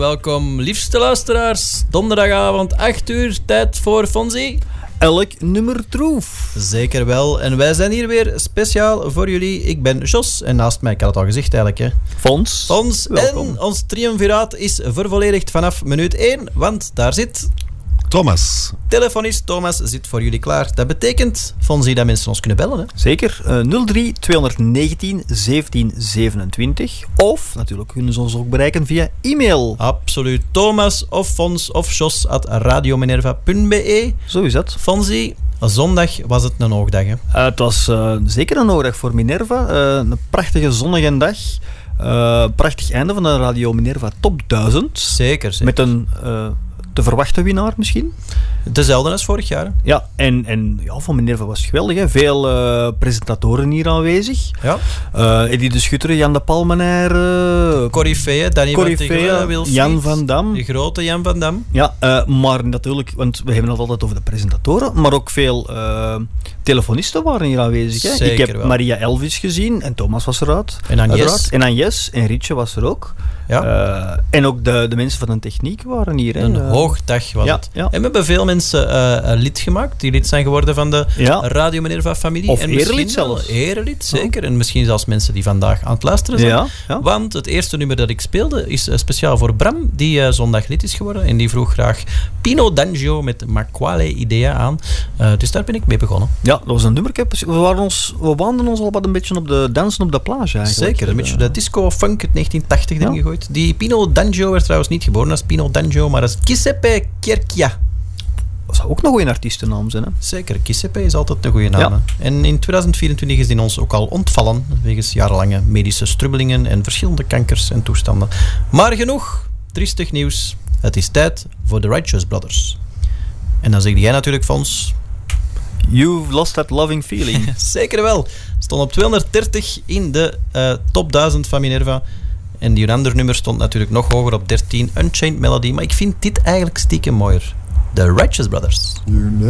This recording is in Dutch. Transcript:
Welkom, liefste luisteraars. Donderdagavond, 8 uur, tijd voor Fonzie. Elk nummer troef. Zeker wel. En wij zijn hier weer speciaal voor jullie. Ik ben Jos en naast mij, ik had het al gezegd eigenlijk, hè. Fons. Welkom. En ons triumviraat is vervolledigd vanaf minuut 1, want daar zit... Thomas. Telefonist Thomas zit voor jullie klaar. Dat betekent, Fonzie, dat mensen ons kunnen bellen, hè? Zeker. 03 219 1727. Of, natuurlijk kunnen ze ons ook bereiken via e-mail. Absoluut. Thomas of Fons of Jos @radiominerva.be. Zo is het. Fonzie, zondag was het een hoogdag, hè? Het was zeker een hoogdag voor Minerva. Een prachtige zonnige dag. Prachtig einde van de Radio Minerva Top 1000. Zeker. Met een... te verwachten winnaar misschien. Dezelfde als vorig jaar. Hè? Ja, en ja, van Minerva was het geweldig. Hè? Veel presentatoren hier aanwezig. Ja. Eddie de Schutter, Jan de Palmenair. Corifeeën, Danny Corifeeën, Jan van Dam. De grote Jan van Dam. Ja, maar natuurlijk, want we hebben het altijd over de presentatoren, maar ook veel telefonisten waren hier aanwezig. Hè? Zeker ik heb wel. Maria Elvis gezien en Thomas was eruit. En Agnes. En Agnes en Rietje was er ook. Ja. En ook de mensen van de techniek waren hier. Hè? Een hoogdag was het. Ja. En we hebben veel mensen lid gemaakt, die lid zijn geworden van de Radio Minerva-familie. Of en erelid zelfs. Erelid, zeker. En misschien zelfs mensen die vandaag aan het luisteren zijn. Ja. Want het eerste nummer dat ik speelde is speciaal voor Bram, die zondag lid is geworden. En die vroeg graag Pino D'Angio met Ma Quale Idea aan. Dus daar ben ik mee begonnen. Ja, dat was een nummer. We waanden ons al wat een beetje op de dansen op de plage eigenlijk. Zeker, een beetje de disco-funk uit 1980 erin gegooid. Die Pino D'Angio werd trouwens niet geboren als Pino D'Angio, maar als Giuseppe Cerchia. Dat zou ook nog een artiestennaam zijn, hè? Zeker, Giuseppe is altijd een goede naam. Ja. En in 2024 is die ons ook al ontvallen, wegens jarenlange medische strubbelingen en verschillende kankers en toestanden. Maar genoeg triestig nieuws. Het is tijd voor de Righteous Brothers. En dan zeg jij natuurlijk, Fons... You've lost that loving feeling. Zeker wel. Stond op 230 in de top 1000 van Minerva. En die ander nummer stond natuurlijk nog hoger op 13, Unchained Melody. Maar ik vind dit eigenlijk stiekem mooier. The Righteous Brothers. You